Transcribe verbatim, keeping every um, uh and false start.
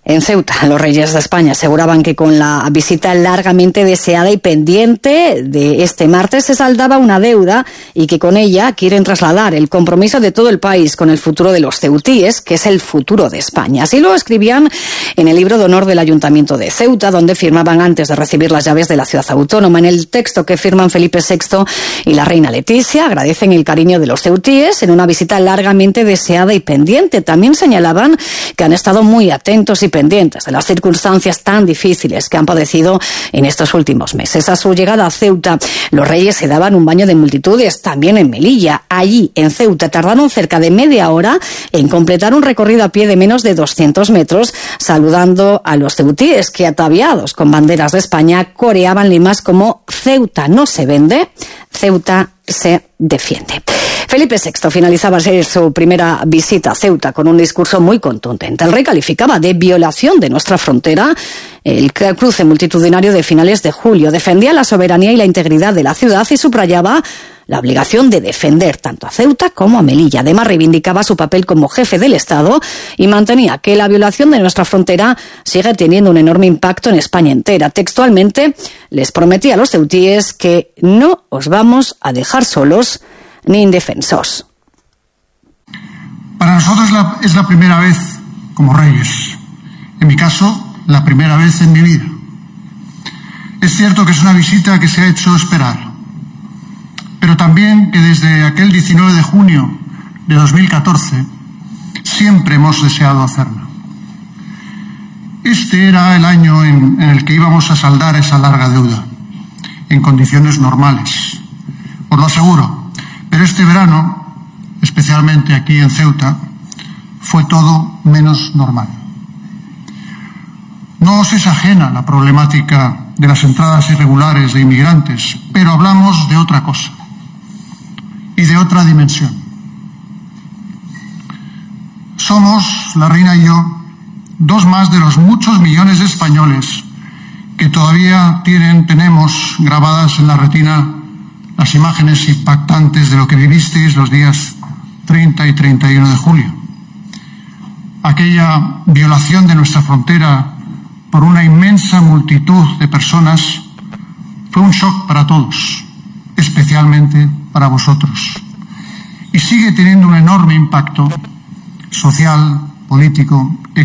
En Ceuta, los reyes de España aseguraban que con la visita largamente deseada y pendiente de este martes se saldaba una deuda y que con ella quieren trasladar el compromiso de todo el país con el futuro de los ceutíes, que es el futuro de España. Así lo escribían en el libro de honor del Ayuntamiento de Ceuta, donde firmaban antes de recibir las llaves de la ciudad autónoma. En el texto que firman Felipe sexto y la reina Leticia agradecen el cariño de los ceutíes en una visita largamente deseada y pendiente. También señalaban que han estado muy atentos y pendientes de las circunstancias tan difíciles que han padecido en estos últimos meses. A su llegada a Ceuta, los reyes se daban un baño de multitudes, también en Melilla. Allí, en Ceuta, tardaron cerca de media hora en completar un recorrido a pie de menos de doscientos metros, saludando a los ceutíes que, ataviados con banderas de España, coreaban lemas como «Ceuta no se vende, Ceuta se defiende». Felipe sexto finalizaba su primera visita a Ceuta con un discurso muy contundente. El rey calificaba de violación de nuestra frontera el cruce multitudinario de finales de julio. Defendía la soberanía y la integridad de la ciudad y subrayaba la obligación de defender tanto a Ceuta como a Melilla. Además, reivindicaba su papel como jefe del Estado y mantenía que la violación de nuestra frontera sigue teniendo un enorme impacto en España entera. Textualmente, les prometía a los ceutíes que no os vamos a dejar solos ni indefensos. Para nosotros la, es la primera vez como reyes. En mi caso, la primera vez en mi vida. Es cierto que es una visita que se ha hecho esperar, pero también que desde aquel diecinueve de junio de dos mil catorce siempre hemos deseado hacerla. Este era el año en, en el que íbamos a saldar esa larga deuda, en condiciones normales. Os lo aseguro. Pero este verano, especialmente aquí en Ceuta, fue todo menos normal. No os es ajena la problemática de las entradas irregulares de inmigrantes, pero hablamos de otra cosa y de otra dimensión. Somos, la reina y yo, dos más de los muchos millones de españoles que todavía tienen, tenemos grabadas en la retina las imágenes impactantes de lo que vivisteis los días treinta y treinta y uno de julio. Aquella violación de nuestra frontera por una inmensa multitud de personas fue un shock para todos, especialmente para vosotros. Y sigue teniendo un enorme impacto social, político, económico.